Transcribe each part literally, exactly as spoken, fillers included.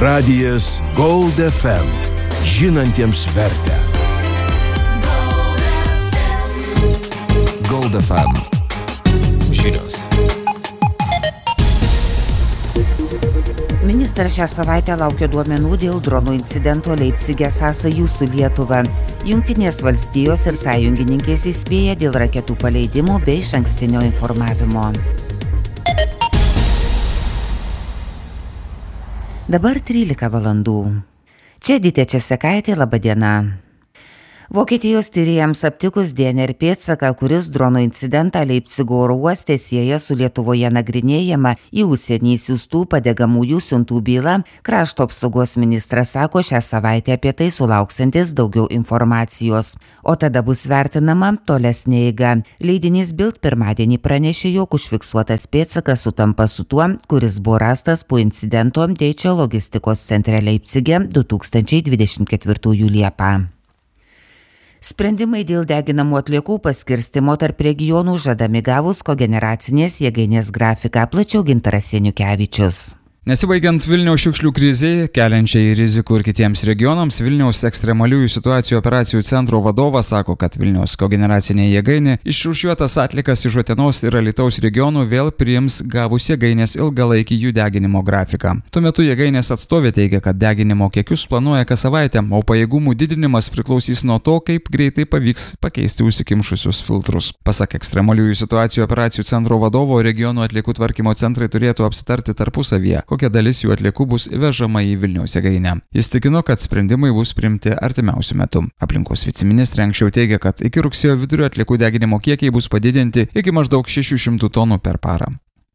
Radijas Gold F M. Žinantiems vertę. Gold F M. Žinios. Ministras šią savaitę laukia duomenų dėl dronų incidento Leipcige sąsajų su Lietuva. Jungtinės valstijos ir sąjungininkės įspėja dėl raketų paleidimų bei išankstinio informavimo. Dabar trylika valandų. Čia Dytė Česekaitė, laba diena. Vokietijos tyrėjams aptikus D N R pėdsaką, kuris drono incidentą Leipcigo oro uoste sieja su Lietuvoje nagrinėjama į užsienį siųstų padegamųjų siuntų bylą, krašto apsaugos ministras sako šią savaitę apie tai sulauksiantis daugiau informacijos. O tada bus vertinama tolesnė eiga. Leidinys Bild pirmadienį pranešė, jog užfiksuotas pėdsakas sutampa su tuo, kuris buvo rastas po incidento Deutsche logistikos centre Leipcige du tūkstančiai dvidešimt ketvirtųjų Liepą. Sprendimai dėl deginamų atliekų paskirstimo tarp regionų žadami gavus kogeneracinės jėgainės grafiką, plačiau Gintaras Janiukevičius. Nesibaigiant Vilniaus šiukšlių krizei, keliančiai rizikų ir kitiems regionams, Vilniaus ekstremaliųjų situacijų operacijų centro vadovas sako, kad Vilniaus kogeneracinė jėgainė išrūšiuotas atlikas iš Utenos ir Alytaus regionų vėl priims gavus jėgainės ilgalaikį jų deginimo grafiką. Tuo metu jėgainės atstovė teigia, kad deginimo kiekius planuoja kas savaitę, o pajėgumų didinimas priklausys nuo to, kaip greitai pavyks pakeisti užsikimšusius filtrus. Pasak ekstremaliųjų situacijų operacijų centro vadovo, regionų atliekų tvarkymo centrai turėtų apsitarti tarpusavyje, kokia dalis jų atliekų bus vežama į Vilniaus jėgainę. Jis tikino, kad sprendimai bus priimti artimiausiu metu. Aplinkos viceministrė anksčiau teigia, kad iki rugsėjo vidurio atliekų deginimo kiekiai bus padidinti iki maždaug šešių šimtų tonų per parą.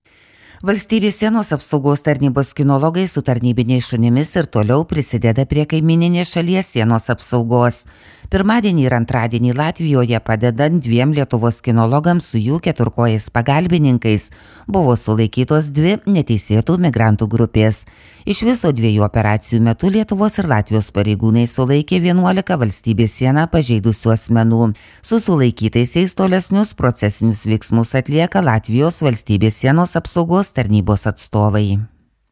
Valstybės sienos apsaugos tarnybos kinologai su tarnybiniais šunimis ir toliau prisideda prie kaimininės šalies sienos apsaugos. Pirmadienį ir antradienį Latvijoje padedant dviem Lietuvos kinologams su jų keturkojais pagalbininkais buvo sulaikytos dvi neteisėtų migrantų grupės. Iš viso dviejų operacijų metu Lietuvos ir Latvijos pareigūnai sulaikė vienuolika valstybės sieną pažeidusių asmenų. Su sulaikytaisiais tolesnius procesinius veiksmus atlieka Latvijos valstybės sienos apsaugos tarnybos atstovai.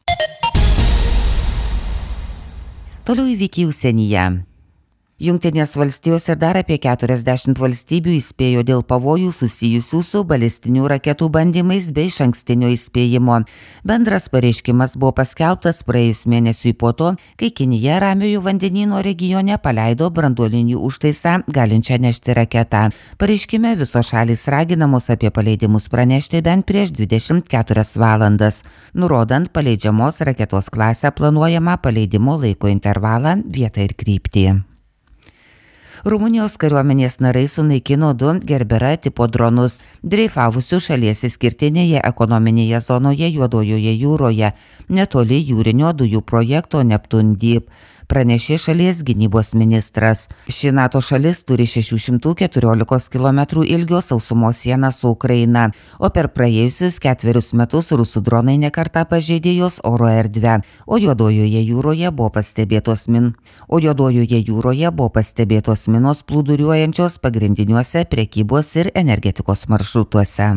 Toliau įvykiai užsienyje. Jungtinės valstijos ir dar apie keturiasdešimt valstybių įspėjo dėl pavojų susijusių su balistinių raketų bandymais bei išankstinio įspėjimo. Bendras pareiškimas buvo paskelbtas praėjus mėnesiui po to, kai Kinija Ramiojo vandenyno regione paleido branduolinį užtaisą galinčią nešti raketą. Pareiškime visos šalys raginamos apie paleidimus pranešti bent prieš dvidešimt keturias valandas, nurodant paleidžiamos raketos klasę, planuojamą paleidimo laiko intervalą, vietą ir kryptį. Rumunijos kariuomenės narai sunaikino du Gerbera tipo dronus, dreifavusių šalies išskirtinėje ekonominėje zonoje Juodojoje jūroje, netoli jūrinio dujų projekto Neptun Deep, pranešė šalies gynybos ministras. Ši NATO šalis turi šešių šimtų keturiolikos kilometrų ilgio sausumos sieną su Ukraina, o per praėjusius ketverius metus rusų dronai nekartą pažeidė jos oro erdvę, o Juodojoje jūroje buvo pastebėtos min. O Juodojoje jūroje buvo pastebėtos minos plūduriuojančios pagrindiniuose prekybos ir energetikos maršrutuose.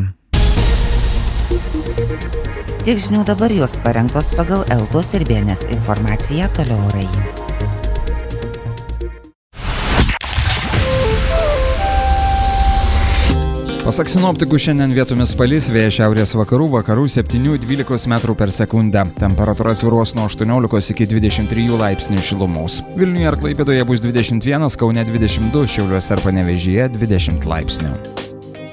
Tiek žinių dabar, jos parengtos pagal Eltos ir Bėnės informaciją, toliau orai. Pasak sinoptikų, šiandien vietomis palis, vėjas šiaurės vakarų, vakarų septynių dvylikos metrų per sekundę. Temperatūra svyruos nuo aštuoniolikos iki dvidešimt trijų laipsnių šilumos. Vilniuje ir Klaipėdoje bus dvidešimt vienas, Kaune dvidešimt du, Šiauliuose ir Panevėžyje dvidešimt laipsnių.